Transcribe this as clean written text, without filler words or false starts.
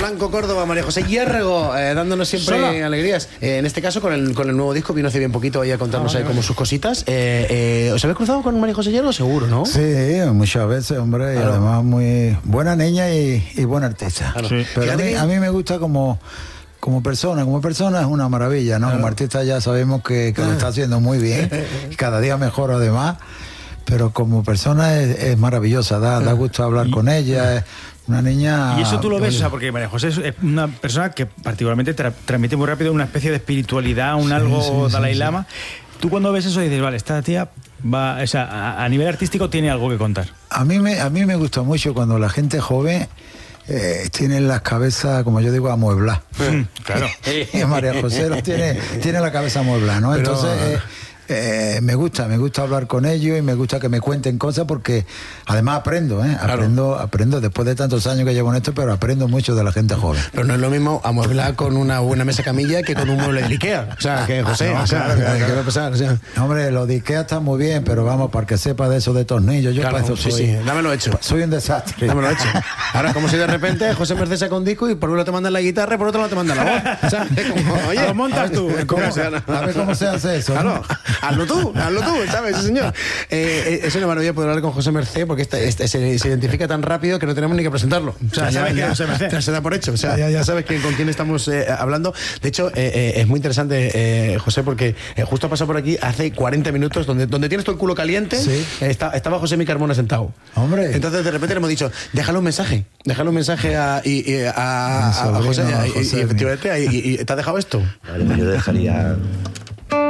Blanco Córdoba, María José Hierro, dándonos siempre alegrías. En este caso, con el nuevo disco, vino hace bien poquito ahí a contarnos ahí como sus cositas. ¿Os habéis cruzado con María José Hierro? Seguro, ¿no? Sí, muchas veces, hombre, y además muy buena niña y buena artista. Sí. Pero a mí me gusta como persona es una maravilla, ¿no? Como artista ya sabemos que lo está haciendo muy bien, y cada día mejor además, pero como persona es maravillosa, da gusto hablar con ella, es una niña... Y eso tú lo ves, o sea, porque María José es una persona que particularmente transmite muy rápido una especie de espiritualidad, Dalai Lama. Tú cuando ves eso dices, vale, esta tía va, o sea, a nivel artístico tiene algo que contar. A mí me gusta mucho cuando la gente joven tiene las cabezas, como yo digo, amuebladas. Claro. Y María José tiene la cabeza amueblada, ¿no? Pero... Entonces... me gusta hablar con ellos y me gusta que me cuenten cosas porque además aprendo, aprendo después de tantos años que llevo en esto, pero aprendo mucho de la gente joven. Pero no es lo mismo amueblar con una buena mesa camilla que con un mueble de Ikea. O sea, que José, ¿qué va a pasar? O sea. Hombre, lo de Ikea está muy bien, pero vamos, para que sepa de eso de tornillos, yo para eso soy... dámelo hecho. Soy un desastre. Dámelo hecho. Ahora, como si de repente José Merced saca un disco y por un lado te mandan la guitarra y por otro lado te mandan la voz. O sea, oye, lo montas tú. A ver cómo se hace eso. Claro. Hazlo tú, ¿sabes? Sí, señor. Es una maravilla poder hablar con José Merced porque se identifica tan rápido que no tenemos ni que presentarlo. O sea, ya sabes que José Merced se da por hecho. O sea, ya sabes con quién estamos hablando. De hecho, es muy interesante, José, porque justo ha pasado por aquí hace 40 minutos, donde tienes todo el culo caliente, ¿sí? Estaba José Mi Carmona sentado. Hombre. Entonces, de repente le hemos dicho, déjale un mensaje a José. Y efectivamente, ¿te ha dejado esto? Vale, yo dejaría